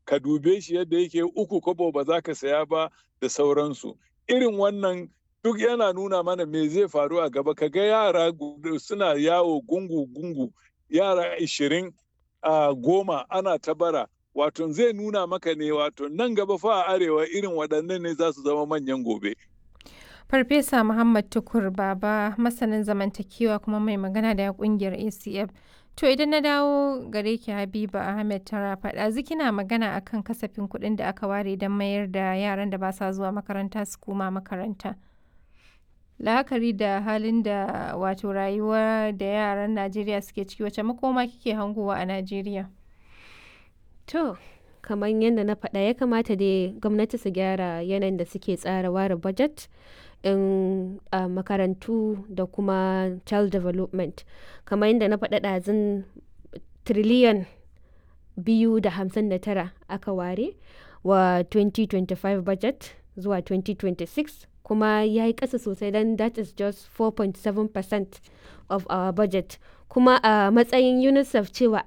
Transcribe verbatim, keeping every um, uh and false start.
ka dube shi yadda yake uku kobo ba za ka saya ba da sauransu. Irin wannan duk yana nuna mana me zai faru a gaba. Ka ga yara suna yawo gungu-gungu, yara ishirin a goma ana ta bara. Wato zai nuna maka ne wato nan gaba fa a arewa irin waɗannan ne za su zama manyan gobe. Farfesa Muhammad Tukur Baba, masanin zamantakewa kuma mai magana da kungiyar A C F. To idan na dawo gare ki Habiba Ahmed Tarafa, ɗazu kina magana akan kasafin kuɗin da aka ware don mayar da yaran da ba sa zuwa makaranta su koma makaranta. La'akari da halin da wato rayuwa da yaran Najeriya suke ciki, wace makoma kike hangowa a Najeriya? To, kamar yadda na faɗa ya kamata dai gwamnati su gyara yanayin da suke tsara ware budget in uh, makarantu da kuma child development. Kamar yadda na faɗa ɗazun triliyan biyu da hamsin da tara aka ware wa twenty twenty-five budget zuwa twenty twenty-six, kuma ya yi ƙasa sosai don that is just four point seven percent of our budget. Kuma a uh, matsayin UNICEF cewa